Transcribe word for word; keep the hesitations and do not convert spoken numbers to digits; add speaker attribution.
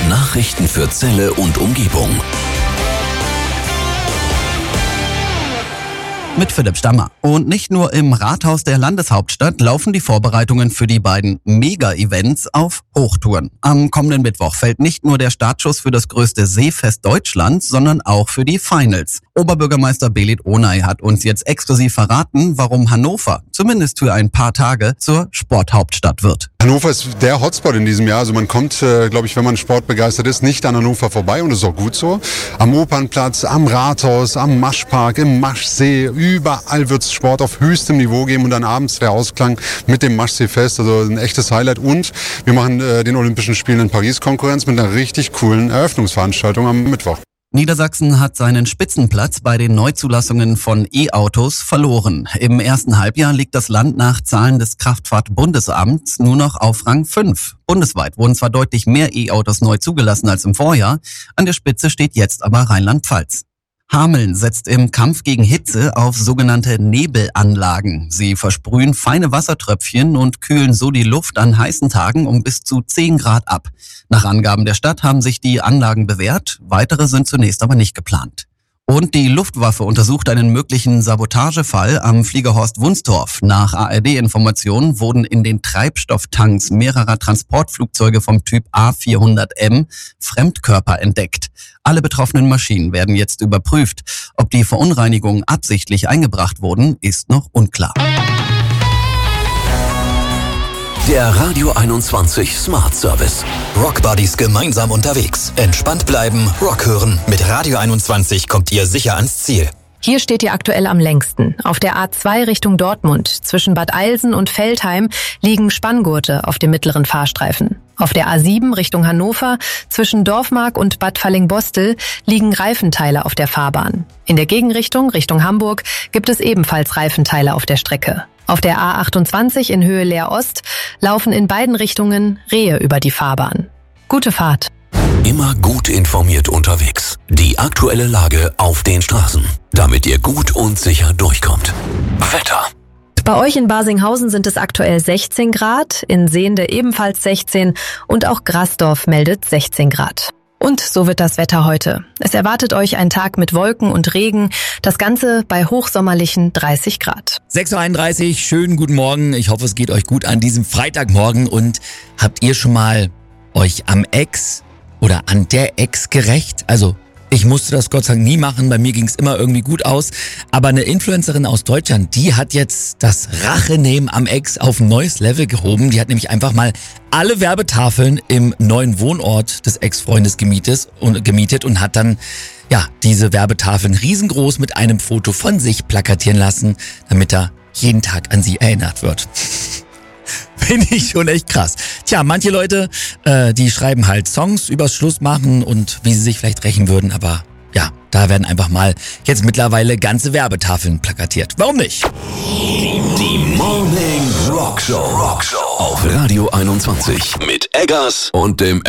Speaker 1: Nachrichten für Celle und Umgebung.
Speaker 2: Mit Philipp Stammer. Und nicht nur im Rathaus der Landeshauptstadt laufen die Vorbereitungen für die beiden Mega-Events auf Hochtouren. Am kommenden Mittwoch fällt nicht nur der Startschuss für das größte Seefest Deutschlands, sondern auch für die Finals. Oberbürgermeister Belit Onay hat uns jetzt exklusiv verraten, warum Hannover zumindest für ein paar Tage zur Sporthauptstadt wird.
Speaker 3: Hannover ist der Hotspot in diesem Jahr. Also man kommt, äh, glaube ich, wenn man sportbegeistert ist, nicht an Hannover vorbei. Und das ist auch gut so. Am Opernplatz, am Rathaus, am Maschpark, im Maschsee. Überall wird es Sport auf höchstem Niveau geben. Und dann abends der Ausklang mit dem Maschseefest. Also ein echtes Highlight. Und wir machen äh, den Olympischen Spielen in Paris Konkurrenz mit einer richtig coolen Eröffnungsveranstaltung am Mittwoch.
Speaker 2: Niedersachsen hat seinen Spitzenplatz bei den Neuzulassungen von E-Autos verloren. Im ersten Halbjahr liegt das Land nach Zahlen des Kraftfahrtbundesamts nur noch auf Rang fünf. Bundesweit wurden zwar deutlich mehr E-Autos neu zugelassen als im Vorjahr, an der Spitze steht jetzt aber Rheinland-Pfalz. Hameln setzt im Kampf gegen Hitze auf sogenannte Nebelanlagen. Sie versprühen feine Wassertröpfchen und kühlen so die Luft an heißen Tagen um bis zu zehn Grad ab. Nach Angaben der Stadt haben sich die Anlagen bewährt, weitere sind zunächst aber nicht geplant. Und die Luftwaffe untersucht einen möglichen Sabotagefall am Flieger Horst Wunstorf. Nach A R D-Informationen wurden in den Treibstofftanks mehrerer Transportflugzeuge vom Typ A vierhundert M Fremdkörper entdeckt. Alle betroffenen Maschinen werden jetzt überprüft. Ob die Verunreinigungen absichtlich eingebracht wurden, ist noch unklar.
Speaker 1: Der Radio einundzwanzig Smart Service.
Speaker 4: Rock Buddies gemeinsam unterwegs. Entspannt bleiben, Rock hören. Mit Radio einundzwanzig kommt ihr sicher ans Ziel.
Speaker 5: Hier steht ihr aktuell am längsten. Auf der A zwei Richtung Dortmund. Zwischen Bad Eilsen und Veltheim liegen Spanngurte auf dem mittleren Fahrstreifen. Auf der A sieben Richtung Hannover zwischen Dorfmark und Bad Fallingbostel liegen Reifenteile auf der Fahrbahn. In der Gegenrichtung, Richtung Hamburg, gibt es ebenfalls Reifenteile auf der Strecke. Auf der A achtundzwanzig in Höhe Leer Ost laufen in beiden Richtungen Rehe über die Fahrbahn. Gute Fahrt.
Speaker 1: Immer gut informiert unterwegs. Die aktuelle Lage auf den Straßen, damit ihr gut und sicher durchkommt. Wetter.
Speaker 5: Bei euch in Barsinghausen sind es aktuell sechzehn Grad, in Sehnde ebenfalls sechzehn und auch Grasdorf meldet sechzehn Grad. Und so wird das Wetter heute. Es erwartet euch ein Tag mit Wolken und Regen, das Ganze bei hochsommerlichen dreißig Grad.
Speaker 6: sechs Uhr einunddreißig, schönen guten Morgen. Ich hoffe, es geht euch gut an diesem Freitagmorgen. Und habt ihr schon mal euch am Ex oder an der Ex gerächt? Also ich musste das Gott sei Dank nie machen, bei mir ging es immer irgendwie gut aus. Aber eine Influencerin aus Deutschland, die hat jetzt das Rachenehmen am Ex auf ein neues Level gehoben. Die hat nämlich einfach mal alle Werbetafeln im neuen Wohnort des Ex-Freundes gemietet und, gemietet und hat dann ja diese Werbetafeln riesengroß mit einem Foto von sich plakatieren lassen, damit er jeden Tag an sie erinnert wird. Finde ich schon echt krass. Tja, manche Leute, äh, die schreiben halt Songs übers Schlussmachen und wie sie sich vielleicht rächen würden, aber ja, da werden einfach mal jetzt mittlerweile ganze Werbetafeln plakatiert. Warum nicht?
Speaker 1: Die Morning Rock Show. Rock Show auf Radio einundzwanzig mit Eggers und dem